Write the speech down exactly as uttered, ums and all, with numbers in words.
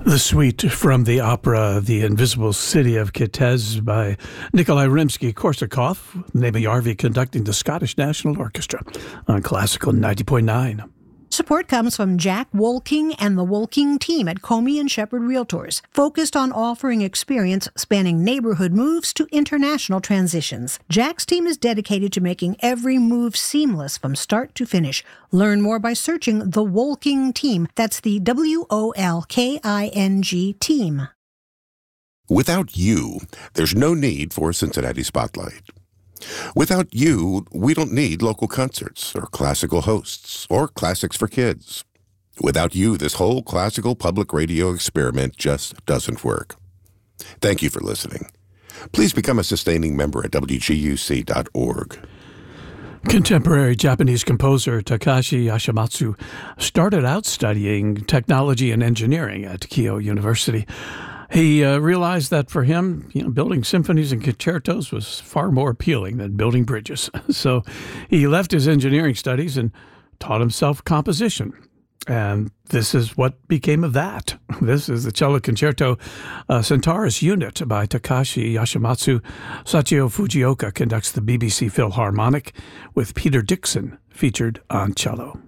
The suite from the opera The Invisible City of Kitezh by Nikolai Rimsky-Korsakov, Naomi Yarvi conducting the Scottish National Orchestra on Classical ninety point nine. Support comes from Jack Wolking and the Wolking team at Comey and Shepherd Realtors, focused on offering experience spanning neighborhood moves to international transitions. Jack's team is dedicated to making every move seamless from start to finish. Learn more by searching the Wolking team. That's the W O L K I N G team. Without you, there's no need for Cincinnati Spotlight. Without you, we don't need local concerts or classical hosts or classics for kids. Without you, this whole classical public radio experiment just doesn't work. Thank you for listening. Please become a sustaining member at W G U C dot org. Contemporary Japanese composer Takashi Yashimatsu started out studying technology and engineering at Keio University. He uh, realized that for him, you know, building symphonies and concertos was far more appealing than building bridges. So he left his engineering studies and taught himself composition. And this is what became of that. This is the cello concerto uh, Centaurus Unit by Takashi Yashimatsu. Sachio Fujioka conducts the B B C Philharmonic with Peter Dixon featured on cello.